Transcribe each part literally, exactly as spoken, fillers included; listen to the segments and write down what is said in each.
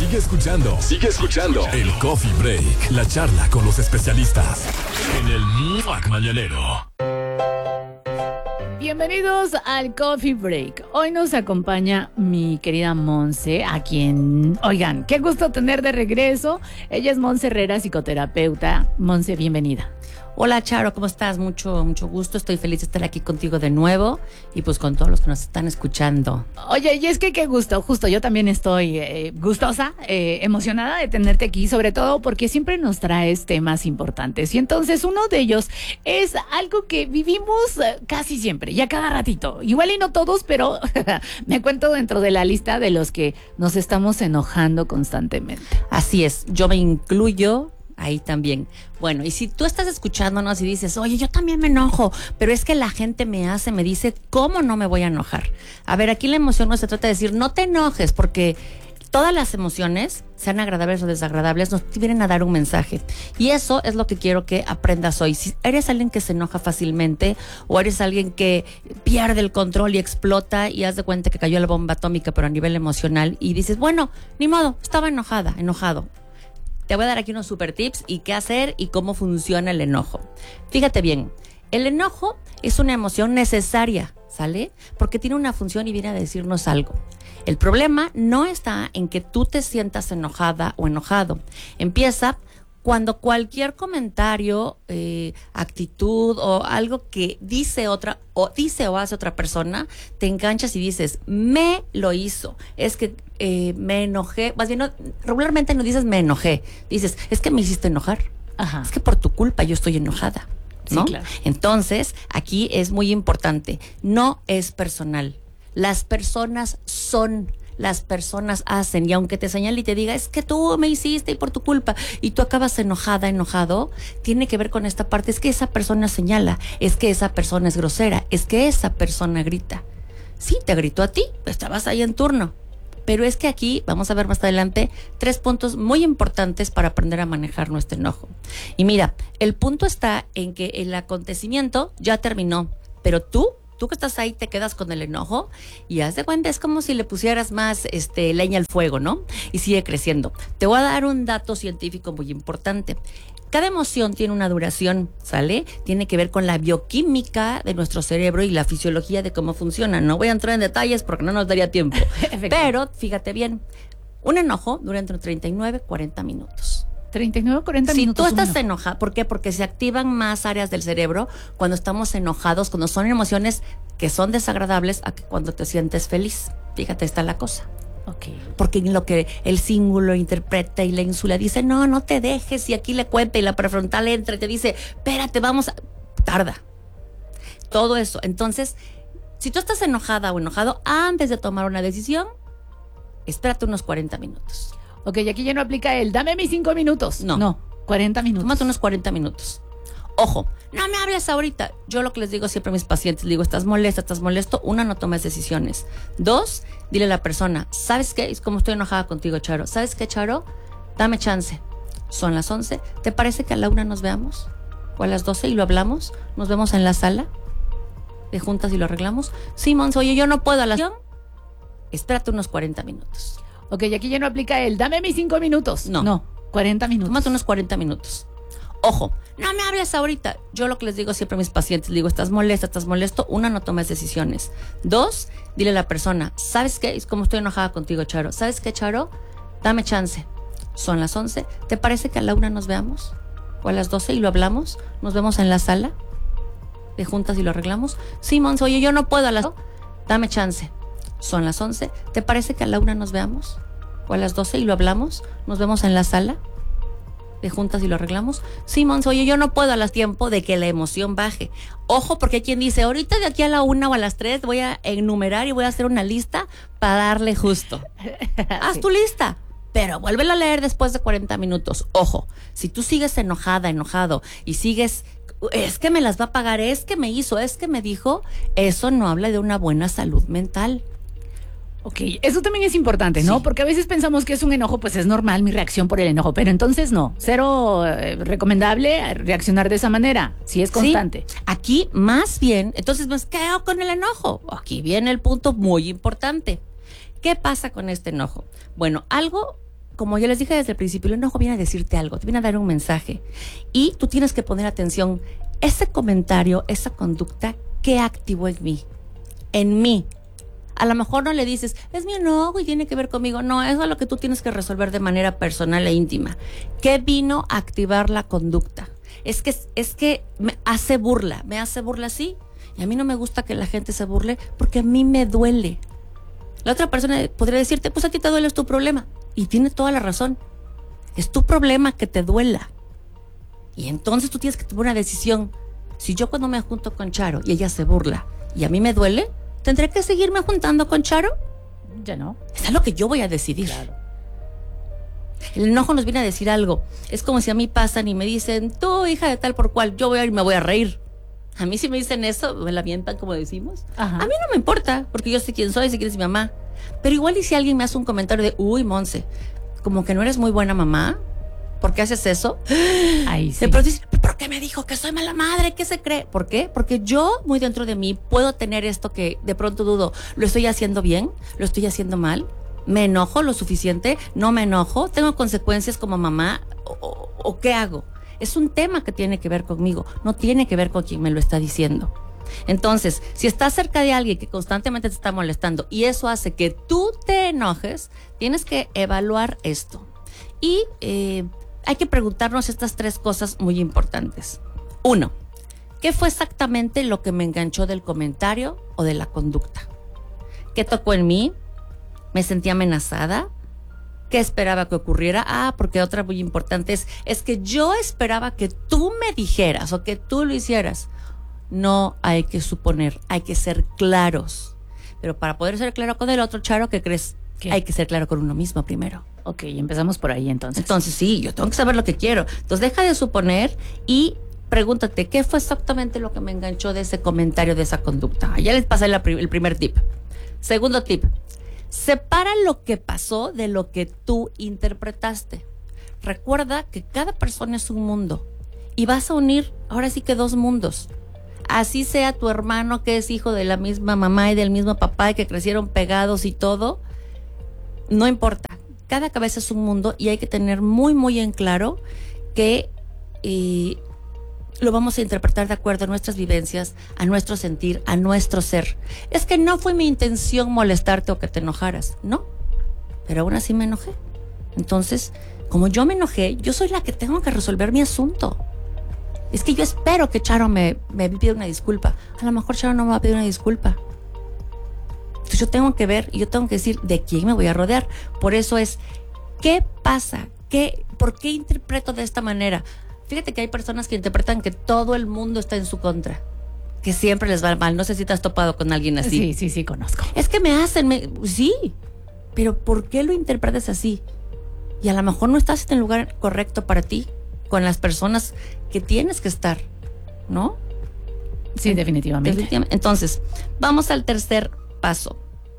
Sigue escuchando, sigue escuchando. El Coffee Break, la charla con los especialistas en el MUAC Mañanero. Bienvenidos al Coffee Break. Hoy nos acompaña mi querida Monse, a quien, oigan, qué gusto tener de regreso. Ella es Monse Herrera, psicoterapeuta. Monse, bienvenida. Hola, Charo, ¿cómo estás? Mucho, mucho gusto. Estoy feliz de estar aquí contigo de nuevo y pues con todos los que nos están escuchando. Oye, y es que qué gusto, justo yo también estoy eh, gustosa, eh, emocionada de tenerte aquí, sobre todo porque siempre nos traes temas importantes. Y entonces uno de ellos es algo que vivimos eh, casi siempre, ya cada ratito. Igual y no todos, pero me cuento dentro de la lista de los que nos estamos enojando constantemente. Así es, yo me incluyo ahí también. Bueno, y si tú estás escuchándonos y dices, oye, yo también me enojo, pero es que la gente me hace, me dice, ¿cómo no me voy a enojar? A ver, aquí la emoción no se trata de decir, no te enojes, porque todas las emociones, sean agradables o desagradables, nos vienen a dar un mensaje. Y eso es lo que quiero que aprendas hoy. Si eres alguien que se enoja fácilmente o eres alguien que pierde el control y explota y haz de cuenta que cayó la bomba atómica, pero a nivel emocional, y dices, bueno, ni modo, estaba enojada, enojado. Te voy a dar aquí unos super tips y qué hacer y cómo funciona el enojo. Fíjate bien, el enojo es una emoción necesaria, ¿sale? Porque tiene una función y viene a decirnos algo. El problema no está en que tú te sientas enojada o enojado. Empieza cuando cualquier comentario, eh, actitud o algo que dice otra o dice o hace otra persona, te enganchas y dices, me lo hizo. Es que eh, me enojé. Más bien, no, regularmente no dices me enojé. Dices, es que me hiciste enojar. Ajá. Es que por tu culpa yo estoy enojada, ¿no? Sí, claro. Entonces, aquí es muy importante. No es personal. Las personas son... Las personas hacen, y aunque te señale y te diga, es que tú me hiciste y por tu culpa, y tú acabas enojada, enojado, tiene que ver con esta parte, es que esa persona señala, es que esa persona es grosera, es que esa persona grita. Sí, te gritó a ti, estabas ahí en turno, pero es que aquí, vamos a ver más adelante, tres puntos muy importantes para aprender a manejar nuestro enojo. Y mira, el punto está en que el acontecimiento ya terminó, pero tú, Tú que estás ahí te quedas con el enojo y haz de cuenta, es como si le pusieras más este, leña al fuego, ¿no? Y sigue creciendo. Te voy a dar un dato científico muy importante. Cada emoción tiene una duración, ¿sale? Tiene que ver con la bioquímica de nuestro cerebro y la fisiología de cómo funciona. No voy a entrar en detalles porque no nos daría tiempo. Pero fíjate bien, un enojo dura entre treinta y nueve y cuarenta minutos. treinta y nueve, cuarenta si minutos. Si tú estás enojada, ¿por qué? Porque se activan más áreas del cerebro cuando estamos enojados, cuando son emociones que son desagradables a que cuando te sientes feliz. Fíjate, está la cosa. Okay. Porque en lo que el cíngulo interpreta y la ínsula dice, no, no te dejes, y aquí le cuenta y la prefrontal entra y te dice, espérate, vamos a... Tarda. Todo eso. Entonces, si tú estás enojada o enojado, antes de tomar una decisión, espérate unos cuarenta minutos. Ok, y aquí ya no aplica el dame mis cinco minutos. No. No, cuarenta minutos. Tómate unos cuarenta minutos. Ojo, no me hables ahorita. Yo lo que les digo siempre a mis pacientes, les digo, estás molesta, estás molesto. Una, no tomes decisiones. Dos, dile a la persona, ¿sabes qué? Es como estoy enojada contigo, Charo. ¿Sabes qué, Charo? Dame chance. Son las once. ¿Te parece que a la una nos veamos? ¿O a las doce y lo hablamos? ¿Nos vemos en la sala de juntas y lo arreglamos? Sí, Monse, oye, yo no puedo a las... Espérate unos cuarenta minutos. Ok, y aquí ya no aplica el dame mis cinco minutos. No. No, cuarenta minutos. Tómate unos cuarenta minutos. Ojo, no me hables ahorita. Yo lo que les digo siempre a mis pacientes, les digo, estás molesta, estás molesto. Una, no tomes decisiones. Dos, dile a la persona, ¿sabes qué? Es como estoy enojada contigo, Charo. ¿Sabes qué, Charo? Dame chance. Son las once. ¿Te parece que a la una nos veamos? ¿O a las doce y lo hablamos? ¿Nos vemos en la sala de juntas y lo arreglamos? Sí, Monse, oye, yo no puedo a las... Dame chance. Son las once. ¿Te parece que a la una nos veamos? ¿O a las doce y lo hablamos? ¿Nos vemos en la sala de juntas y lo arreglamos? Sí, Monse, oye, yo no puedo a las tiempo de que la emoción baje. Ojo, porque hay quien dice, ahorita de aquí a la una o a las tres voy a enumerar y voy a hacer una lista para darle justo. Haz Sí. tu lista. Pero vuélvela a leer después de cuarenta minutos. Ojo, si tú sigues enojada, enojado y sigues, es que me las va a pagar, es que me hizo, es que me dijo, eso no habla de una buena salud mental. Ok, eso también es importante, ¿no? Sí. Porque a veces pensamos que es un enojo, pues es normal mi reacción por el enojo, pero entonces no, cero eh, recomendable reaccionar de esa manera, si es constante. Sí. Aquí más bien, entonces pues, ¿qué hago con el enojo? Aquí viene el punto muy importante. ¿Qué pasa con este enojo? Bueno, algo como ya les dije desde el principio, el enojo viene a decirte algo, te viene a dar un mensaje. Y tú tienes que poner atención. Ese comentario, esa conducta, ¿qué activó en mí? En mí. A lo mejor no le dices, es mi enojo y tiene que ver conmigo. No, eso es lo que tú tienes que resolver de manera personal e íntima. ¿Qué vino a activar la conducta? Es que, es que me hace burla, me hace burla sí. Y a mí no me gusta que la gente se burle porque a mí me duele. La otra persona podría decirte, pues a ti te duele, es tu problema. Y tiene toda la razón. Es tu problema que te duela. Y entonces tú tienes que tomar una decisión. Si yo cuando me junto con Charo y ella se burla y a mí me duele, ¿tendré que seguirme juntando con Charo? Ya no. Eso es lo que yo voy a decidir. Claro. El enojo nos viene a decir algo. Es como si a mí pasan y me dicen, tú, hija de tal por cual, yo voy a ir y me voy a reír. A mí si me dicen eso, me la mientan, como decimos. Ajá. A mí no me importa, porque yo sé quién soy, sé quién es mi mamá. Pero igual y si alguien me hace un comentario de, uy, Monse, como que no eres muy buena mamá, ¿por qué haces eso? Ahí sí. De pronto dices, ¿por qué me dijo que soy mala madre? ¿Qué se cree? ¿Por qué? Porque yo, muy dentro de mí, puedo tener esto que de pronto dudo, ¿lo estoy haciendo bien? ¿Lo estoy haciendo mal? ¿Me enojo lo suficiente? ¿No me enojo? ¿Tengo consecuencias como mamá? ¿O, o, o qué hago? Es un tema que tiene que ver conmigo, no tiene que ver con quien me lo está diciendo. Entonces, si estás cerca de alguien que constantemente te está molestando y eso hace que tú te enojes, tienes que evaluar esto. Y eh, hay que preguntarnos estas tres cosas muy importantes. Uno, ¿qué fue exactamente lo que me enganchó del comentario o de la conducta? ¿Qué tocó en mí? ¿Me sentí amenazada? ¿Qué esperaba que ocurriera? Ah, porque otra muy importante es, es que yo esperaba que tú me dijeras o que tú lo hicieras. No hay que suponer, hay que ser claros. Pero para poder ser claro con el otro, Charo, ¿qué crees? ¿Qué? Hay que ser claro con uno mismo primero. Ok, empezamos por ahí entonces. Entonces sí, yo tengo que saber lo que quiero. Entonces deja de suponer y pregúntate, ¿qué fue exactamente lo que me enganchó de ese comentario, de esa conducta? Ya les pasé la, el primer tip. Segundo tip. Separa lo que pasó de lo que tú interpretaste. Recuerda que cada persona es un mundo y vas a unir ahora sí que dos mundos. Así sea tu hermano que es hijo de la misma mamá y del mismo papá y que crecieron pegados y todo, no importa. Cada cabeza es un mundo y hay que tener muy muy en claro que eh, lo vamos a interpretar de acuerdo a nuestras vivencias, a nuestro sentir, a nuestro ser. Es que no fue mi intención molestarte o que te enojaras, no, pero aún así me enojé. Entonces, como yo me enojé, yo soy la que tengo que resolver mi asunto. Es que yo espero que Charo me, me pida una disculpa. A lo mejor Charo no me va a pedir una disculpa. Entonces yo tengo que ver y yo tengo que decir de quién me voy a rodear. Por eso es, ¿qué pasa? ¿Qué, ¿Por qué interpreto de esta manera? Fíjate que hay personas que interpretan que todo el mundo está en su contra, que siempre les va mal. No sé si te has topado con alguien así. Sí, sí, sí, conozco. Es que me hacen, me, sí, pero ¿por qué lo interpretas así? Y a lo mejor no estás en el lugar correcto para ti, con las personas que tienes que estar, ¿no? Sí, definitivamente. definitivamente. Entonces, vamos al tercer paso.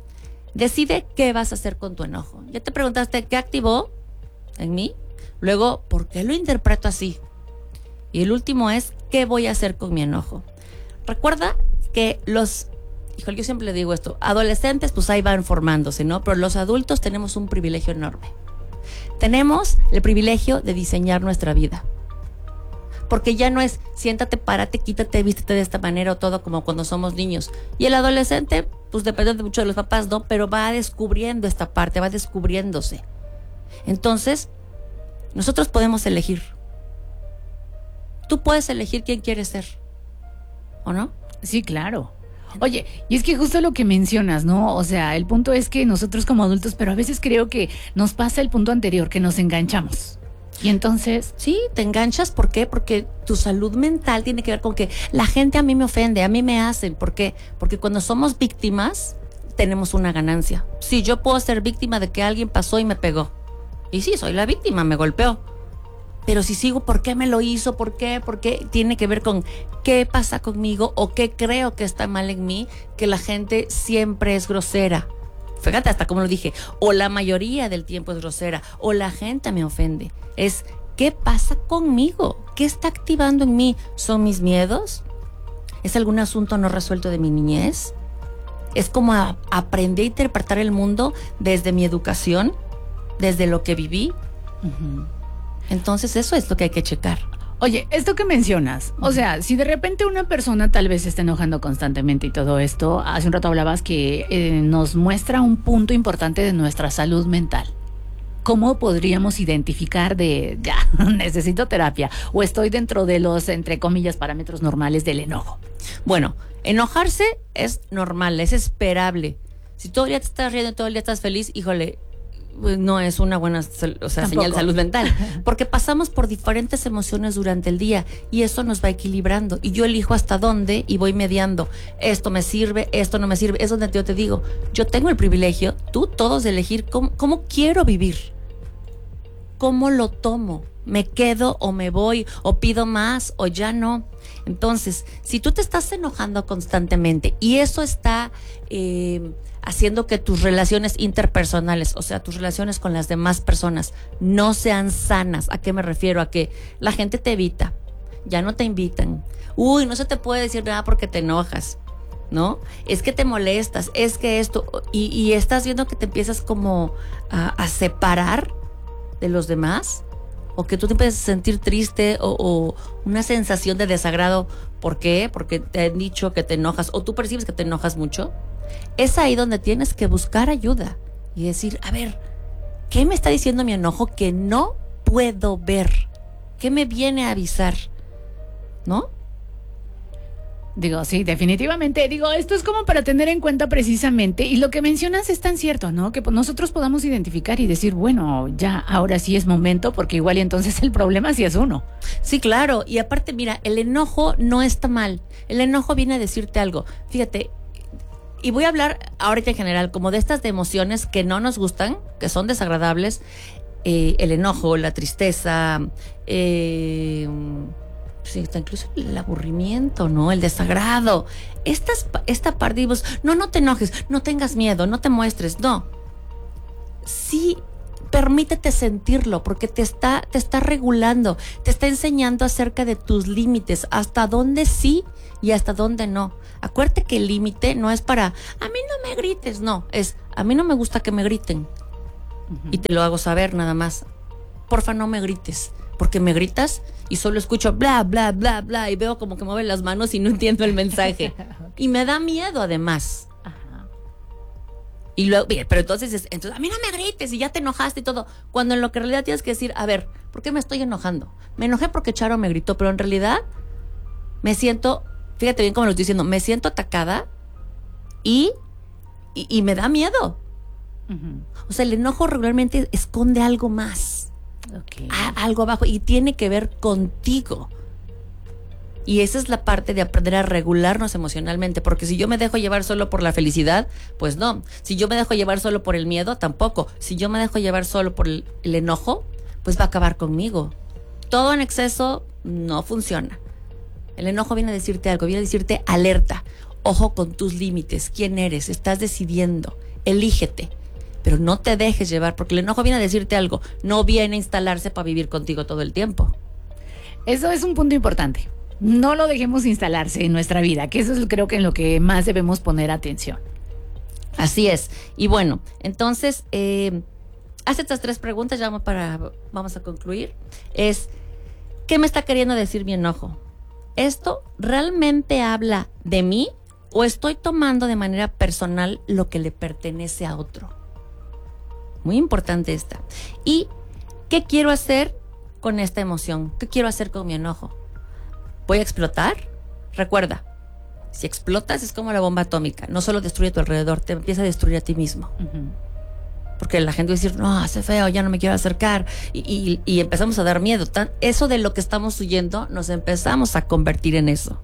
Decide qué vas a hacer con tu enojo. Ya te preguntaste qué activó en mí. Luego, ¿por qué lo interpreto así? Y el último es, ¿qué voy a hacer con mi enojo? Recuerda que los, híjole, yo siempre le digo esto, adolescentes pues ahí van formándose, ¿no? Pero los adultos tenemos un privilegio enorme. Tenemos el privilegio de diseñar nuestra vida. Porque ya no es, siéntate, párate, quítate, vístete de esta manera o todo como cuando somos niños. Y el adolescente, pues depende mucho de los papás, ¿no? Pero va descubriendo esta parte, va descubriéndose. Entonces, nosotros podemos elegir. Tú puedes elegir quién quieres ser, ¿o no? Sí, claro. Oye, y es que justo lo que mencionas, ¿no? O sea, el punto es que nosotros como adultos, pero a veces creo que nos pasa el punto anterior, que nos enganchamos. Y entonces... Sí, te enganchas, ¿por qué? Porque tu salud mental tiene que ver con que la gente a mí me ofende, a mí me hacen. ¿Por qué? Porque cuando somos víctimas, tenemos una ganancia. Sí, yo puedo ser víctima de que alguien pasó y me pegó. Y sí, soy la víctima, me golpeó. Pero si sigo, ¿por qué me lo hizo? ¿Por qué? ¿Por qué? Tiene que ver con qué pasa conmigo o qué creo que está mal en mí, que la gente siempre es grosera. Fíjate, hasta como lo dije, o la mayoría del tiempo es grosera, o la gente me ofende. Es, ¿qué pasa conmigo? ¿Qué está activando en mí? ¿Son mis miedos? ¿Es algún asunto no resuelto de mi niñez? ¿Es como a, aprendí a interpretar el mundo desde mi educación? desde lo que viví. Ujú. Entonces eso es lo que hay que checar. Oye, esto que mencionas, o sea, si de repente una persona tal vez se está enojando constantemente y todo esto, hace un rato hablabas que eh, nos muestra un punto importante de nuestra salud mental. ¿Cómo podríamos identificar de, ya, necesito terapia o estoy dentro de los, entre comillas, parámetros normales del enojo? Bueno, enojarse es normal, es esperable. Si todo el día te estás riendo, todo el día estás feliz, híjole, pues no es una buena, o sea, señal de salud mental, porque pasamos por diferentes emociones durante el día y eso nos va equilibrando y yo elijo hasta dónde y voy mediando. Esto me sirve, esto no me sirve. Es donde yo te digo, yo tengo el privilegio, tú todos, de elegir cómo, cómo quiero vivir, cómo lo tomo, me quedo o me voy o pido más o ya no. Entonces, si tú te estás enojando constantemente y eso está eh, haciendo que tus relaciones interpersonales, o sea, tus relaciones con las demás personas, no sean sanas. ¿A qué me refiero? A que la gente te evita, ya no te invitan. Uy, no se te puede decir nada porque te enojas, ¿no? Es que te molestas, es que esto, y, y estás viendo que te empiezas como a, a separar de los demás, o que tú te empiezas a sentir triste o, o una sensación de desagrado. ¿Por qué? Porque te han dicho que te enojas o tú percibes que te enojas mucho. Es ahí donde tienes que buscar ayuda y decir, a ver, ¿qué me está diciendo mi enojo que no puedo ver? ¿Qué me viene a avisar? ¿No? Digo, sí, definitivamente. Digo, esto es como para tener en cuenta precisamente, y lo que mencionas es tan cierto, ¿no? Que nosotros podamos identificar y decir, bueno, ya, ahora sí es momento, porque igual y entonces el problema sí es uno. Sí, claro. Y aparte, mira, el enojo no está mal. El enojo viene a decirte algo. Fíjate, y voy a hablar ahorita en general como de estas de emociones que no nos gustan, que son desagradables. Eh, el enojo, la tristeza, eh... sí, está incluso el aburrimiento, ¿no? El desagrado. Estas, esta parte, digo, no, no te enojes, no tengas miedo, no te muestres, no. Sí, permítete sentirlo, porque te está, te está regulando, te está enseñando acerca de tus límites, hasta dónde sí y hasta dónde no. Acuérdate que el límite no es para, a mí no me grites, no, es, a mí no me gusta que me griten. Uh-huh. Y te lo hago saber nada más. Porfa, no me grites. Porque me gritas y solo escucho bla, bla, bla, bla y veo como que mueve las manos y no entiendo el mensaje. Y me da miedo además. Ajá. Y luego, bien, pero entonces, es, entonces, a mí no me grites y ya te enojaste y todo. Cuando en lo que en realidad tienes que decir, a ver, ¿por qué me estoy enojando? Me enojé porque Charo me gritó, pero en realidad me siento, fíjate bien cómo lo estoy diciendo, me siento atacada y, y, y me da miedo. Uh-huh. O sea, el enojo regularmente esconde algo más. Okay. A, algo abajo y tiene que ver contigo. Y esa es la parte de aprender a regularnos emocionalmente, porque si yo me dejo llevar solo por la felicidad, pues no. Si yo me dejo llevar solo por el miedo, tampoco. Si yo me dejo llevar solo por el, el enojo, pues va a acabar conmigo. Todo en exceso no funciona. El enojo viene a decirte algo, viene a decirte alerta, ojo con tus límites, quién eres, estás decidiendo, elígete. Pero no te dejes llevar, porque el enojo viene a decirte algo, no viene a instalarse para vivir contigo todo el tiempo. Eso es un punto importante. No lo dejemos instalarse en nuestra vida, que eso es creo que en lo que más debemos poner atención. Así es. Y bueno, entonces, eh, haz estas tres preguntas, ya para, vamos a concluir. Es, ¿qué me está queriendo decir mi enojo? ¿Esto realmente habla de mí o estoy tomando de manera personal lo que le pertenece a otro? Muy importante esta. ¿Y qué quiero hacer con esta emoción? ¿Qué quiero hacer con mi enojo? ¿Voy a explotar? Recuerda, si explotas es como la bomba atómica. No solo destruye a tu alrededor, te empieza a destruir a ti mismo. Uh-huh. Porque la gente va a decir, no, hace feo, ya no me quiero acercar. Y, y, y empezamos a dar miedo. Tan, eso de lo que estamos huyendo, nos empezamos a convertir en eso.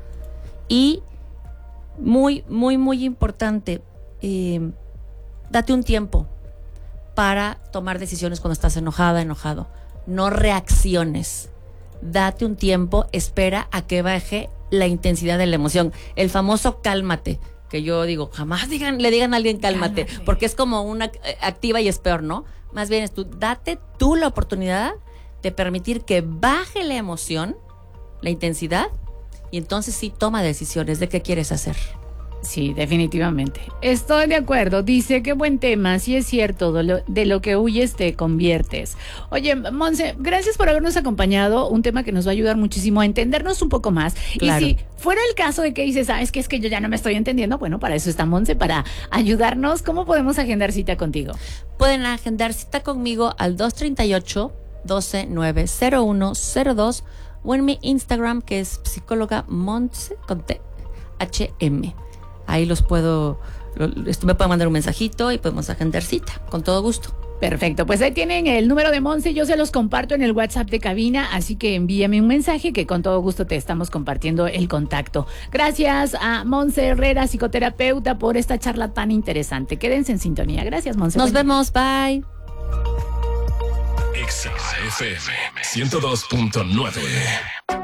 Y muy, muy, muy importante, eh, date un tiempo para tomar decisiones cuando estás enojada, enojado. No reacciones. Date un tiempo, espera a que baje la intensidad de la emoción. El famoso cálmate, que yo digo, jamás digan, le digan a alguien cálmate, cálmate, porque es como una activa y es peor, ¿no? Más bien es tú, date tú la oportunidad de permitir que baje la emoción, la intensidad, y entonces sí toma decisiones de qué quieres hacer. Sí, definitivamente. Estoy de acuerdo. Dice, qué buen tema. Sí es cierto, de lo, de lo que huyes te conviertes. Oye, Monse, gracias por habernos acompañado. Un tema que nos va a ayudar muchísimo a entendernos un poco más. Claro. Y si fuera el caso de que dices, sabes que es que yo ya no me estoy entendiendo, bueno, para eso está Monse, para ayudarnos. ¿Cómo podemos agendar cita contigo? Pueden agendar cita conmigo al dos treinta y ocho, doce, nueve cero uno cero dos o en mi Instagram, que es psicóloga Monse con T, H M. Ahí los puedo, lo, me pueden mandar un mensajito y podemos agendar cita, con todo gusto. Perfecto, pues ahí tienen el número de Monse, yo se los comparto en el WhatsApp de cabina, así que envíame un mensaje que con todo gusto te estamos compartiendo el contacto. Gracias a Monse Herrera, psicoterapeuta, por esta charla tan interesante. Quédense en sintonía. Gracias, Monse. Nos vemos, bye. Exa F M ciento dos punto nueve.